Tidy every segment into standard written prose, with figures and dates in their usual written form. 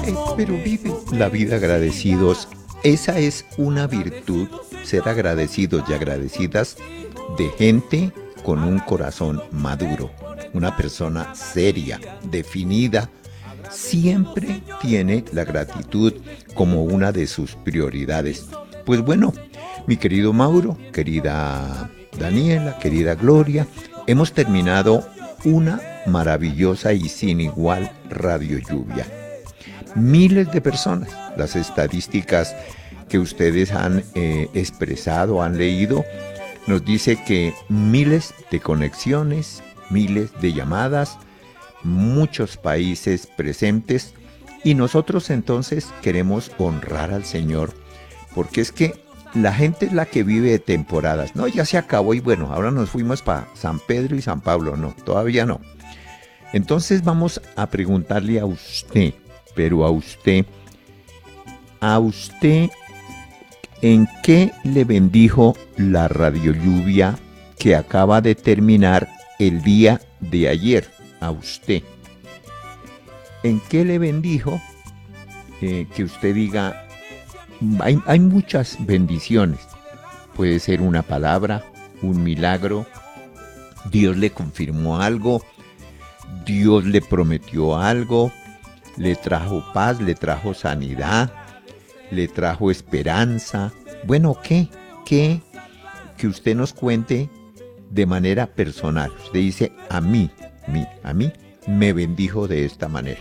pero vive la vida agradecidos. Esa es una virtud, ser agradecidos y agradecidas de gente con un corazón maduro, una persona seria, definida, siempre tiene la gratitud como una de sus prioridades. Pues bueno, mi querido Mauro, querida Daniela, querida Gloria, hemos terminado una maravillosa y sin igual Radio Lluvia. Miles de personas, las estadísticas que ustedes han expresado, han leído, nos dice que miles de conexiones, miles de llamadas, muchos países presentes, y nosotros entonces queremos honrar al Señor, porque es que la gente es la que vive de temporadas. No, ya se acabó y bueno, ahora nos fuimos para San Pedro y San Pablo. No, todavía no. Entonces vamos a preguntarle a usted, pero a usted, ¿en qué le bendijo la Radio Lluvia que acaba de terminar el día de ayer? A usted. ¿En qué le bendijo? Que usted diga, hay muchas bendiciones. Puede ser una palabra, un milagro, Dios le confirmó algo, Dios le prometió algo, le trajo paz, le trajo sanidad, le trajo esperanza. Bueno, ¿qué? Que usted nos cuente de manera personal. Usted dice, a mí me bendijo de esta manera.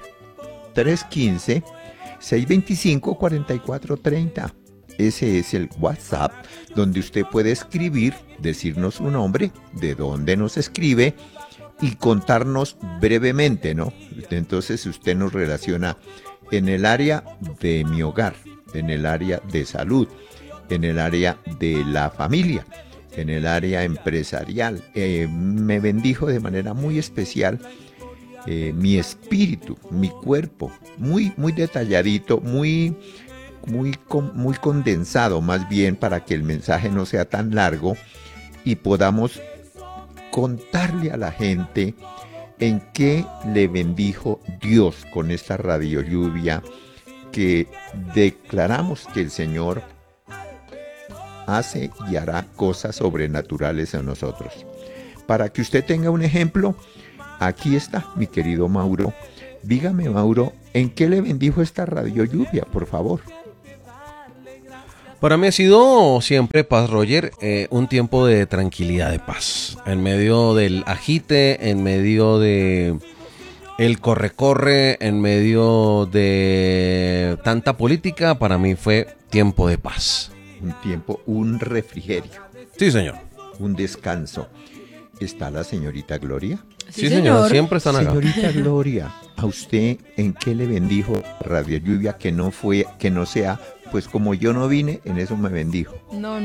315-625-4430. Ese es el WhatsApp donde usted puede escribir, decirnos su nombre, de dónde nos escribe y contarnos brevemente, ¿no? Entonces usted nos relaciona en el área de mi hogar, en el área de salud, en el área de la familia, en el área empresarial. Me bendijo de manera muy especial mi espíritu, mi cuerpo, muy detalladito, muy condensado más bien, para que el mensaje no sea tan largo y podamos contarle a la gente en qué le bendijo Dios con esta Radio Lluvia, que declaramos que el Señor hace y hará cosas sobrenaturales en nosotros. Para que usted tenga un ejemplo, aquí está mi querido Mauro. Dígame, Mauro, ¿en qué le bendijo esta Radio Lluvia, por favor? Para mí ha sido siempre, Paz Roger, un tiempo de tranquilidad, de paz. En medio del agite, en medio de el corre-corre, en medio de tanta política, para mí fue tiempo de paz. Un refrigerio. Sí, señor. Un descanso. ¿Está la señorita Gloria? Sí, señor, siempre están acá. Señorita Gloria, ¿a usted en qué le bendijo Radio Lluvia que no sea, pues como yo no vine, en eso me bendijo? No.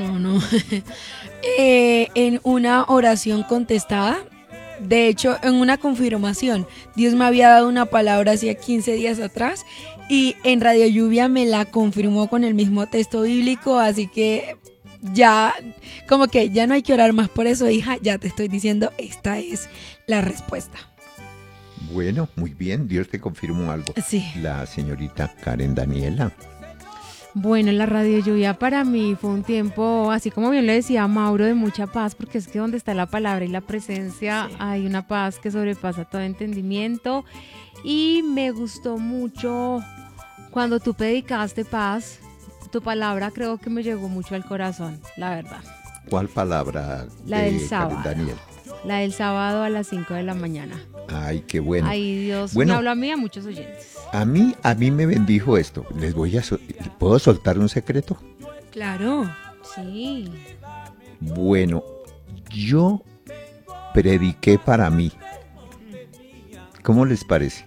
En una oración contestada, de hecho, en una confirmación. Dios me había dado una palabra hacía 15 días atrás y en Radio Lluvia me la confirmó con el mismo texto bíblico, así que ya, como que ya no hay que orar más por eso, hija, ya te estoy diciendo, esta es la respuesta. Bueno, muy bien, Dios te confirmó algo. Sí. La señorita Karen Daniela. Bueno, la Radio Lluvia para mí fue un tiempo, así como bien le decía Mauro, de mucha paz, porque es que donde está la palabra y la presencia, sí, hay una paz que sobrepasa todo entendimiento. Y me gustó mucho cuando tú predicaste paz. Tu palabra creo que me llegó mucho al corazón, la verdad. ¿Cuál palabra? La del sábado. Daniel. La del sábado a las 5 de la mañana. Ay, qué bueno. Ay, Dios, me habló a mí y a muchos oyentes. A mí me bendijo esto. ¿Puedo soltar un secreto? Claro. Sí. Bueno, yo prediqué para mí. ¿Cómo les parece?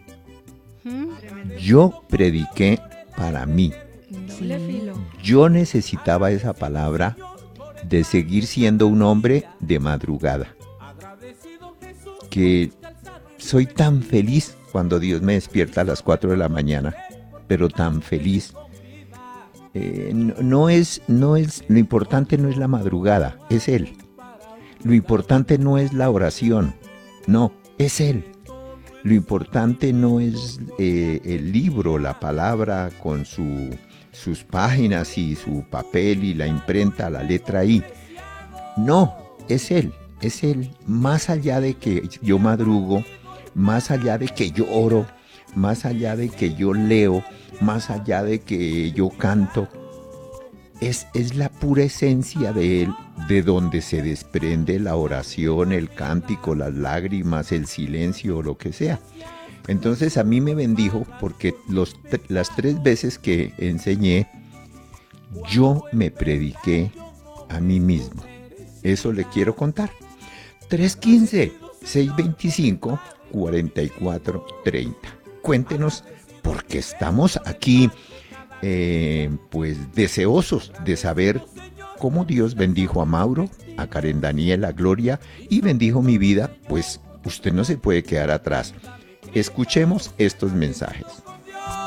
Yo prediqué para mí. Sí. Yo necesitaba esa palabra de seguir siendo un hombre de madrugada. Que soy tan feliz cuando Dios me despierta a las 4 de la mañana, pero tan feliz. Lo importante no es la madrugada, es Él. Lo importante no es la oración, no, es Él. Lo importante no es el libro, la palabra con sus páginas y su papel y la imprenta, la letra I. No, es Él. Más allá de que yo madrugo, más allá de que yo oro, más allá de que yo leo, más allá de que yo canto, es la pura esencia de Él, de donde se desprende la oración, el cántico, las lágrimas, el silencio, lo que sea. Entonces a mí me bendijo porque las 3 veces que enseñé, yo me prediqué a mí mismo. Eso le quiero contar. 315-625-4430. Cuéntenos, porque estamos aquí pues deseosos de saber cómo Dios bendijo a Mauro, a Karen Daniel, a Gloria y bendijo mi vida, pues usted no se puede quedar atrás. Escuchemos estos mensajes.